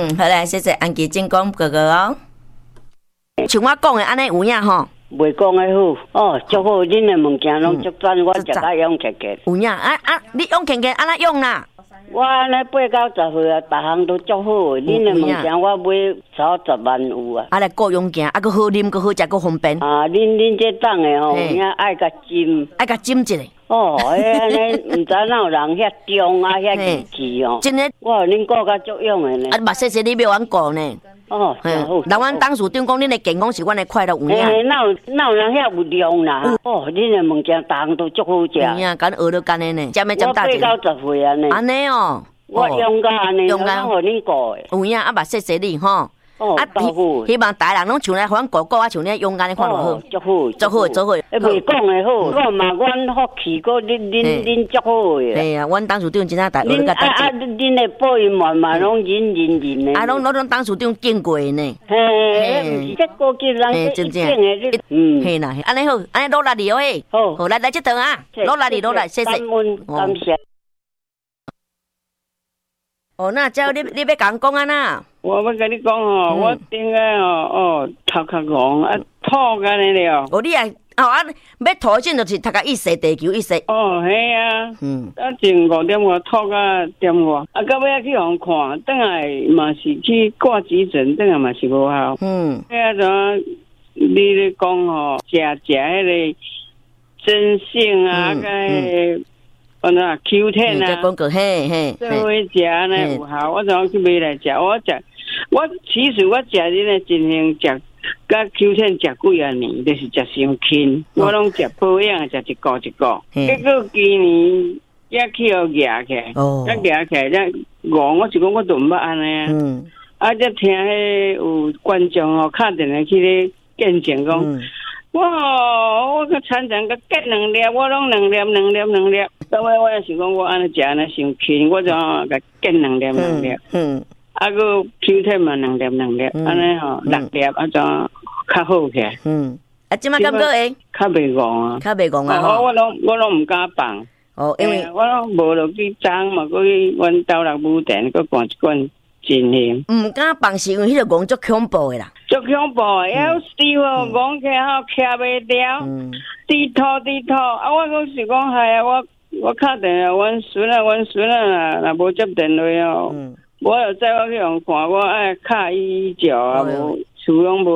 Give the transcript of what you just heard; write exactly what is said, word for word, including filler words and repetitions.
嗯，好嘞，谢谢安琪进讲哥哥哦。像我讲的安尼有影吼， 袂讲的好哦，足好，恁的物件拢足赞，我食甲用客客。 有影啊啊！你用看看安怎用啦？ 我安尼八九十岁啊，逐项都足好的。恁的物件我买超十万有啊。 啊来够用件，啊个好啉，个好食，个方便。 啊，恁恁这档的吼，有影爱甲浸， 爱甲浸一下。 哦，迄安尼毋知哪有人遐中啊，遐义气哦。 真诶， 哇，恁顾较足用的呢。 啊，目细细你袂玩顾呢。 哦，真好。 人阮当属长讲，恁的健康是阮的快乐有影。 嘿，哪有哪有人遐有量啦？哦，恁的物件逐项都足好食。 有影，敢学了干的呢？占要占大钱。 我八九十岁安尼。安尼哦。 我用甲安尼，用甲互恁顾的。 有影，啊，目细细你吼。 哦，啊， 希希望大人拢像来互阮顾顾啊，像你勇敢的看落好， 足好， 足好，足好。 诶，袂讲的好，我嘛阮福气，个恁恁恁足好的。 嘿啊，阮当属长真正大，恁啊啊，恁的报应嘛嘛拢忍忍忍的。 啊，拢拢拢当属长见过呢。 嘿，这个叫人真正的，嗯， 嘿啦，安尼好，安尼落力哦嘿。好，好来来这顿啊，落力落力，谢谢。 感恩感谢。 哦，那叫你你要讲讲安那？ 我要跟你讲哦，我顶个哦哦头壳戆啊吐干了了。 哦，你啊哦啊，要吐进就是头壳一洗地球一洗。 哦，系啊。嗯。啊，前五点我吐到点外，啊，到尾去互看，等下嘛是去挂急诊，等下嘛是无效。嗯。哎呀，怎你咧讲吼，食食迄个真性啊，个。我那 Q 十 啊， 这广告嘿嘿， 这会食呢有效，我怎去买来食？我食，我其实我食恁的真行食，甲 Q 十 食几啊年，就是食伤轻，我拢食保养，食一个一个。结果今年也去互夹起，一夹起才戆，我是讲我都毋捌安尼啊。嗯。啊，才听迄有观众哦，打电话去咧见证讲。哇！我个常常个结两粒，我拢两粒、两粒、两粒。到尾我也是讲，我安尼食安尼伤轻，我就个结两粒、两粒。嗯。啊个 Q 十 嘛两粒、两粒，安尼吼六粒，啊就较好起。嗯。 啊，即摆感觉会？ 较袂戆啊。 较袂戆啊。 哦，我拢我拢唔敢放。哦，因为我拢无落去装嘛，过去阮兜内武店，佮灌一罐。真行， 唔敢放是因为迄个戆足恐怖的啦， 足恐怖的，要死哦，戆起好徛袂掉，低头低头，啊，我讲是讲系啊，我我打电话，阮孙啊，阮孙啊，若无接电话哦，我又载我去互看，我爱卡医脚啊，无，厝拢无。